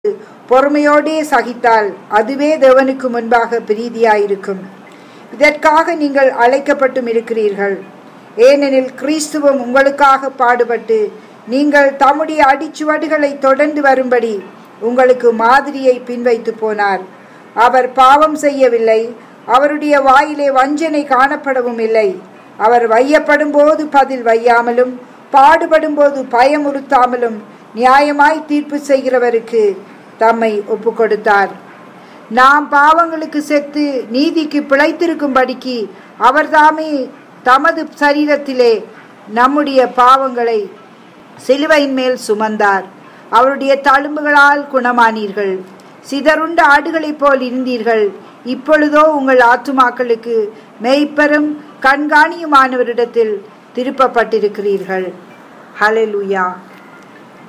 பொறுமையோடே சகித்தால் அதுவே தேவனுக்கு முன்பாக பிரீதியாயிருக்கும். இதற்காக நீங்கள் அழைக்கப்பட்டும் இருக்கிறீர்கள். ஏனெனில் கிறிஸ்துவும் உங்களுக்காக பாடுபட்டு நீங்கள் தம்முடைய அடிச்சுவடுகளை தொடர்ந்து வரும்படி உங்களுக்கு மாதிரியை பின்வைத்து போனார். அவர் பாவம் செய்யவில்லை, அவருடைய வாயிலே வஞ்சனை காணப்படவும் இல்லை. அவர் வையப்படும் போது பதில் வையாமலும் பாடுபடும் போது பயமுறுத்தாமலும் நியாயமாய் தீர்ப்பு செய்கிறவருக்கு தம்மை ஒப்பு கொடுத்தார். நாம் பாவங்களுக்கு செத்து நீதிக்கு பிழைத்திருக்கும்படிக்கு அவர்தாமே தமது சரீரத்திலே நம்முடைய பாவங்களை சிலுவையின் மேல் சுமந்தார். அவருடைய தழும்புகளால் குணமானீர்கள். சிதறுண்ட ஆடுகளைப் போல் இருந்தீர்கள். இப்பொழுதோ உங்கள் ஆத்துமாக்களுக்கு மேய்ப்பரும் கண்காணியுமானவரிடத்தில் திருப்பப்பட்டிருக்கிறீர்கள். ஹல்லேலூயா.